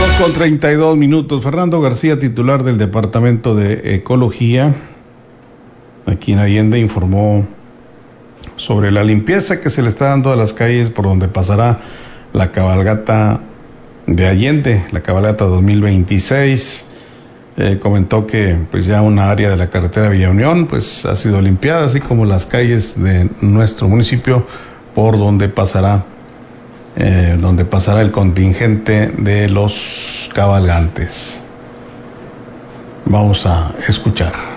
Con 32 minutos. Fernando García, titular del Departamento de Ecología, aquí en Allende, informó sobre la limpieza que se le está dando a las calles por donde pasará la cabalgata de Allende, la cabalgata 2026. Comentó que pues ya una área de la carretera Villa Unión pues ha sido limpiada, así como las calles de nuestro municipio por donde pasará el contingente de los cabalgantes. Vamos a escuchar.